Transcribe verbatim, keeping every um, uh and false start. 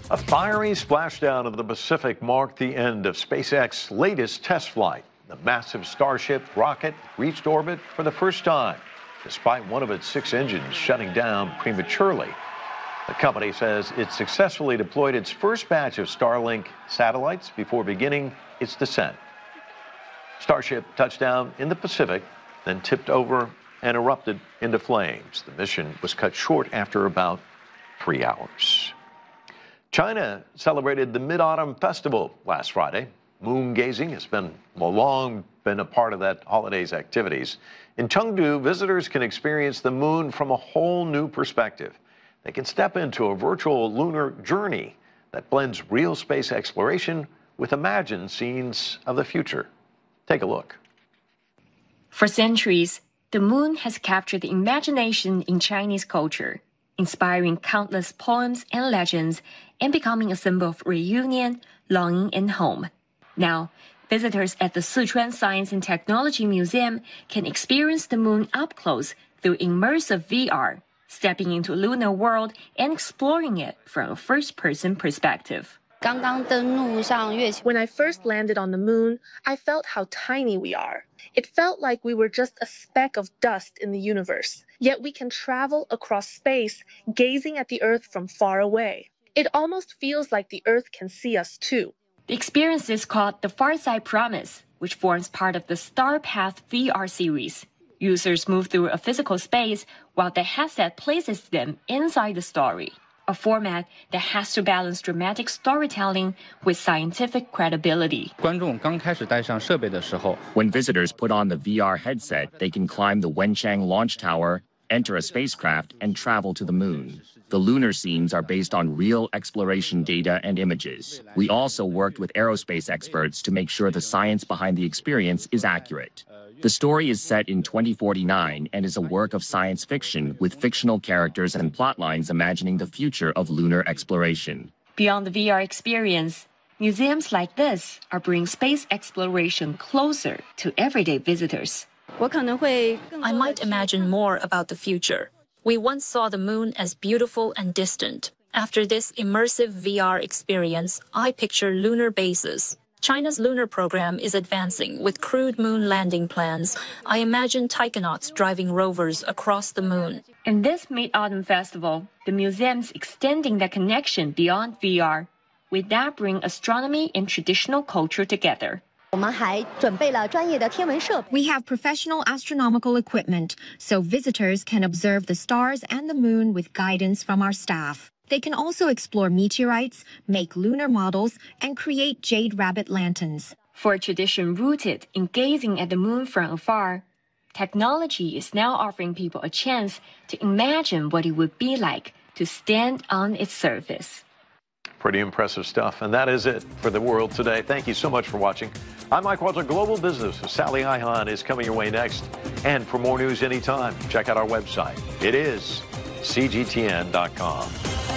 A fiery splashdown of the Pacific marked the end of SpaceX's latest test flight. The massive Starship rocket reached orbit for the first time, despite one of its six engines shutting down prematurely. The company says it successfully deployed its first batch of Starlink satellites before beginning its descent. Starship touched down in the Pacific, then tipped over and erupted into flames. The mission was cut short after about three hours. China celebrated the Mid-Autumn Festival last Friday. Moon gazing has been well, long been a part of that holiday's activities. In Chengdu, visitors can experience the moon from a whole new perspective. They can step into a virtual lunar journey that blends real space exploration with imagined scenes of the future. Take a look. For centuries, the moon has captured the imagination in Chinese culture, inspiring countless poems and legends and becoming a symbol of reunion, longing, and home. Now, visitors at the Sichuan Science and Technology Museum can experience the moon up close through immersive V R, stepping into a lunar world and exploring it from a first-person perspective. When I first landed on the moon, I felt how tiny we are. It felt like we were just a speck of dust in the universe, yet we can travel across space, gazing at the Earth from far away. It almost feels like the Earth can see us too. The experience is called the Farside Promise, which forms part of the StarPath V R series. Users move through a physical space while the headset places them inside the story, a format that has to balance dramatic storytelling with scientific credibility. When visitors put on the V R headset, they can climb the Wenchang launch tower, enter a spacecraft, and travel to the moon. The lunar scenes are based on real exploration data and images. We also worked with aerospace experts to make sure the science behind the experience is accurate. The story is set in twenty forty-nine and is a work of science fiction with fictional characters and plotlines imagining the future of lunar exploration. Beyond the V R experience, museums like this are bringing space exploration closer to everyday visitors. I might imagine more about the future. We once saw the moon as beautiful and distant. After this immersive V R experience, I picture lunar bases. China's lunar program is advancing with crewed moon landing plans. I imagine taikonauts driving rovers across the moon. In this Mid-Autumn Festival, the museum's extending that connection beyond V R. With that, bring astronomy and traditional culture together. We have professional astronomical equipment, so visitors can observe the stars and the moon with guidance from our staff. They can also explore meteorites, make lunar models, and create jade rabbit lanterns. For a tradition rooted in gazing at the moon from afar, technology is now offering people a chance to imagine what it would be like to stand on its surface. Pretty impressive stuff. And that is it for The World Today. Thank you so much for watching. I'm Mike Walter. Global Business with Sally Ihon is coming your way next. And for more news anytime, check out our website. It is C G T N dot com.